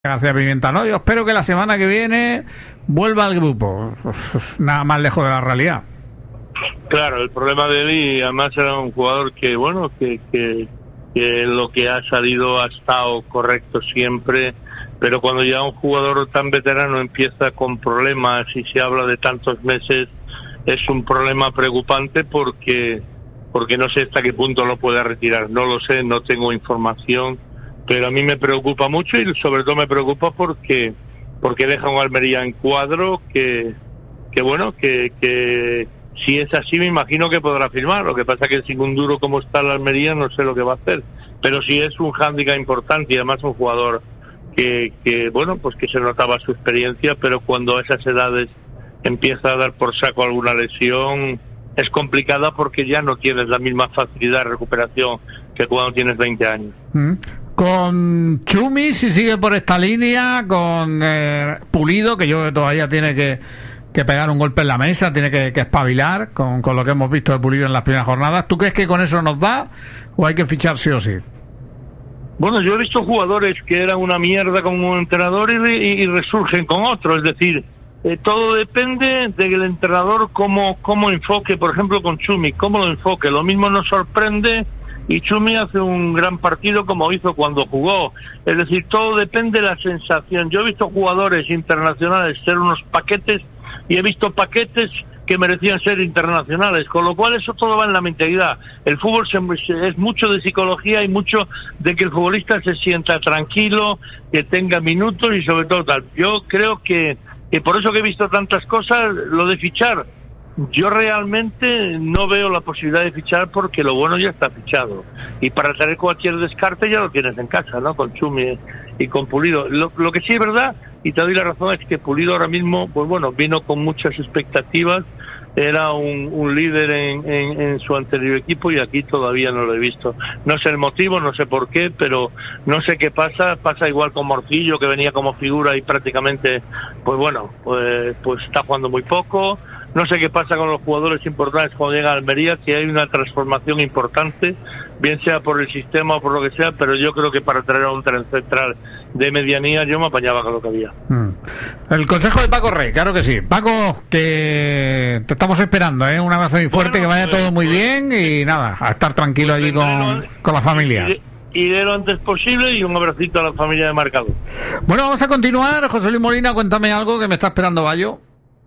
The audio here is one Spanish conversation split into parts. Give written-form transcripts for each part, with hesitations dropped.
García Pimienta, no, yo espero que la semana que viene vuelva al grupo. Nada más lejos de la realidad. Claro, el problema de él, y además era un jugador que, bueno, que lo que ha salido ha estado correcto siempre, pero cuando ya un jugador tan veterano empieza con problemas y se habla de tantos meses, es un problema preocupante porque no sé hasta qué punto lo puede retirar. No lo sé, no tengo información, pero a mí me preocupa mucho y sobre todo me preocupa porque deja un Almería en cuadro que si es así me imagino que podrá firmar. Lo que pasa que sin un duro como está la Almería no sé lo que va a hacer, pero sí es un hándicap importante y además un jugador que se notaba su experiencia, pero cuando a esas edades empieza a dar por saco alguna lesión es complicada porque ya no tienes la misma facilidad de recuperación que cuando tienes 20 años. Con Chumi, si sigue por esta línea, con Pulido, que yo creo que todavía tiene que pegar un golpe en la mesa, tiene que espabilar con lo que hemos visto de Pulido en las primeras jornadas. ¿Tú crees que con eso nos va o hay que fichar sí o sí? Bueno, yo he visto jugadores que eran una mierda con un entrenador y resurgen con otro, es decir, todo depende del entrenador cómo enfoque, por ejemplo con Chumi, cómo lo enfoque. Lo mismo nos sorprende y Chumi hace un gran partido como hizo cuando jugó, es decir, todo depende de la sensación. Yo he visto jugadores internacionales ser unos paquetes y he visto paquetes que merecían ser internacionales, con lo cual eso todo va en la mentalidad. El fútbol es mucho de psicología y mucho de que el futbolista se sienta tranquilo, que tenga minutos y sobre todo tal. Yo creo que por eso que he visto tantas cosas, lo de fichar, yo realmente no veo la posibilidad de fichar porque lo bueno ya está fichado. Y para traer cualquier descarte ya lo tienes en casa, ¿no? Con Chumi y con Pulido. Lo que sí es verdad, y te doy la razón, es que Pulido ahora mismo, pues bueno, vino con muchas expectativas, era un líder en su anterior equipo y aquí todavía no lo he visto. No sé el motivo, no sé por qué, pero no sé qué pasa igual con Morcillo, que venía como figura y prácticamente, pues está jugando muy poco. No sé qué pasa con los jugadores importantes cuando llegan a Almería, si hay una transformación importante, bien sea por el sistema o por lo que sea, pero yo creo que para traer a un tren central de medianía yo me apañaba con lo que había. El consejo de Paco Rey, claro que sí. Paco, que te estamos esperando, un abrazo muy fuerte, que vaya todo muy bien y nada, a estar tranquilo allí con la familia. Iré lo antes posible y un abracito a la familia de Marcado. Bueno, vamos a continuar. José Luis Molina, cuéntame algo que me está esperando Bayo.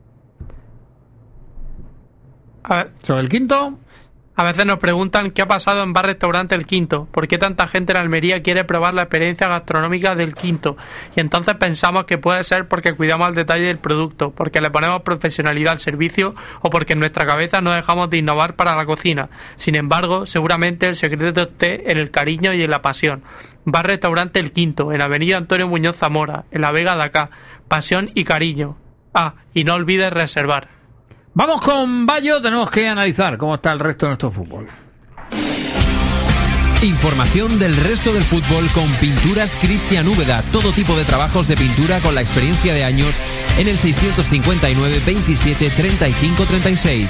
A ver, ¿sobre el Quinto? A veces nos preguntan qué ha pasado en Bar Restaurante El Quinto, por qué tanta gente en Almería quiere probar la experiencia gastronómica del Quinto, y entonces pensamos que puede ser porque cuidamos al detalle del producto, porque le ponemos profesionalidad al servicio o porque en nuestra cabeza no dejamos de innovar para la cocina. Sin embargo, seguramente el secreto esté en el cariño y en la pasión. Bar Restaurante El Quinto, en Avenida Antonio Muñoz Zamora, en la Vega de acá. Pasión y cariño. Y no olvides reservar. Vamos con Bayo, tenemos que analizar cómo está el resto de nuestro fútbol. Información del resto del fútbol con Pinturas Cristian Úbeda. Todo tipo de trabajos de pintura con la experiencia de años en el 659 27 35 36.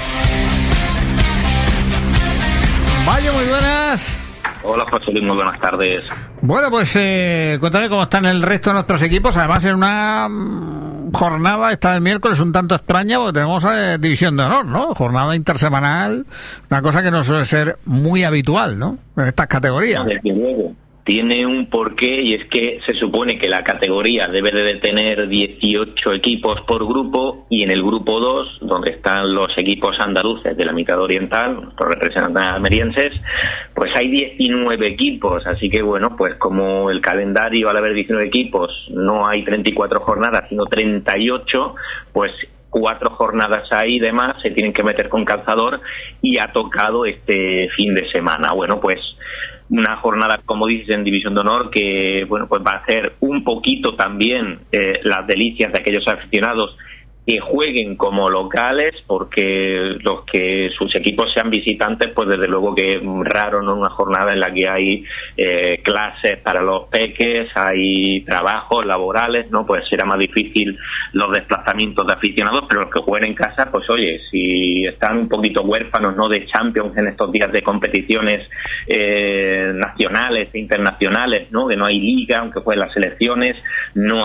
Bayo, muy buenas. Hola José Luis, muy buenas tardes. Bueno, pues cuéntame cómo están el resto de nuestros equipos. Además, en una jornada esta del miércoles un tanto extraña porque tenemos división de honor, ¿no? Jornada intersemanal, una cosa que no suele ser muy habitual, ¿no? En estas categorías. Desde luego. Tiene un porqué y es que se supone que la categoría debe de tener 18 equipos por grupo y en el grupo 2, donde están los equipos andaluces de la mitad oriental, nuestros representantes almerienses, pues hay 19 equipos, así que bueno, pues como el calendario al haber 19 equipos no hay 34 jornadas sino 38, pues 4 jornadas ahí y demás se tienen que meter con calzador y ha tocado este fin de semana. Bueno, pues una jornada, como dices, en División de Honor que, bueno, pues va a hacer un poquito también las delicias de aquellos aficionados que jueguen como locales, porque los que sus equipos sean visitantes, pues desde luego que es raro, ¿no? Una jornada en la que hay clases para los peques, hay trabajos laborales, ¿no? Pues será más difícil los desplazamientos de aficionados, pero los que jueguen en casa, pues oye, si están un poquito huérfanos, ¿no? De Champions en estos días de competiciones nacionales e internacionales, ¿no? Que no hay liga, aunque jueguen las selecciones, no